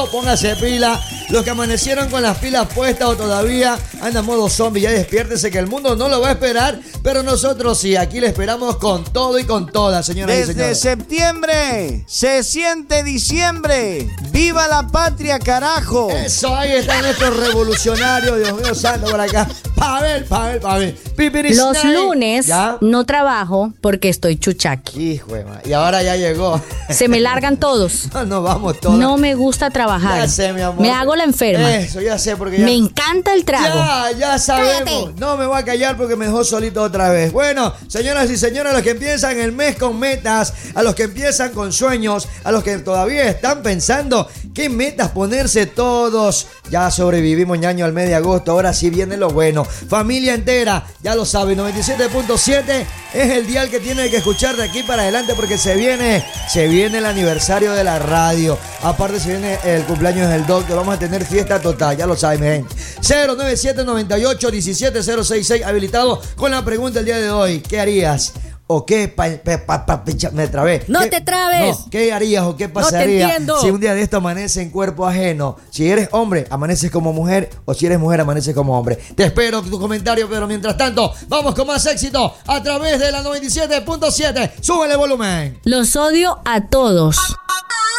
Póngase pila. Los que amanecieron con las pilas puestas o todavía andan modo zombie, ya despiértese que el mundo no lo va a esperar, pero nosotros sí, aquí le esperamos con todo y con todas, señoras y señores. Desde septiembre se siente diciembre. ¡Viva la patria, carajo! Eso, ahí están estos revolucionarios, Dios mío santo, por acá. Pavel. Los lunes no trabajo porque estoy chuchaqui. Hijo de madre. Y ahora ya llegó. Se me largan todos. Nos vamos todos. No me gusta trabajar. Ya sé, mi amor. Me hago la enferma. Eso, ya sé, porque ya... Me encanta el trago. Ya sabemos. Cállate. No me voy a callar porque me dejó solito otra vez. Bueno, señoras y señores, a los que empiezan el mes con metas, a los que empiezan con sueños, a los que todavía están pensando qué metas ponerse todos. Ya sobrevivimos ñaño al mes de agosto, ahora sí viene lo bueno. Familia entera, ya lo saben, 97.7 es el dial que tiene que escuchar de aquí para adelante porque se viene el aniversario de la radio. Aparte se viene el cumpleaños del doctor, vamos a tener fiesta total, ya lo saben, mi gente. 097-98-17066 habilitado con la pregunta del día de hoy. ¿Qué harías? ¿O qué? Me trabé. No te trabes. No, ¿qué harías o qué pasaría si un día de esto amanece en cuerpo ajeno? Si eres hombre, amaneces como mujer, o si eres mujer, amaneces como hombre. Te espero tu comentario, pero mientras tanto, vamos con más éxito a través de la 97.7. Súbele volumen. Los odio a todos.